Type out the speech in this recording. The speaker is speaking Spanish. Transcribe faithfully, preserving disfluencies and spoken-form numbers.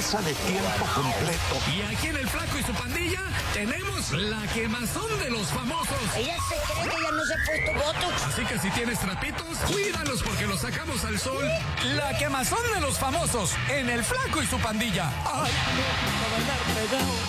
empresa de tiempo completo. Y aquí en El Flaco y su pandilla tenemos la quemazón de los famosos. Ella se cree que ya no se ha puesto botox. Así que si tienes trapitos, cuídalos porque los sacamos al sol. La quemazón de los famosos en El Flaco y su pandilla. ¡Ay, no!